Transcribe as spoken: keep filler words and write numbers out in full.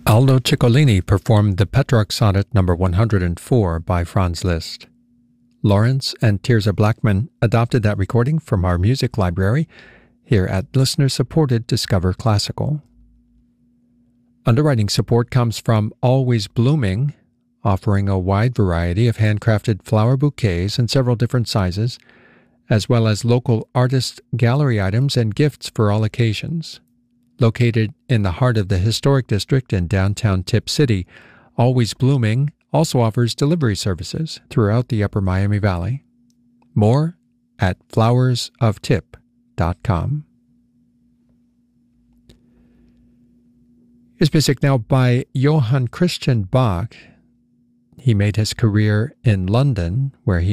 Aldo Ciccolini performed the Petrarch Sonnet number one hundred four by Franz Liszt. Lawrence and Tirza Blackman adopted that recording from our music library here at listener-supported Discover Classical. Underwriting support comes from Always Blooming, offering a wide variety of handcrafted flower bouquets in several different sizes, as well as local artist gallery items and gifts for all occasions. Located in the heart of the historic district in downtown Tip City, Always Blooming also offers delivery services throughout the Upper Miami Valley. More at flowers of tip dot com. Here's music now by Johann Christian Bach. He made his career in London, where he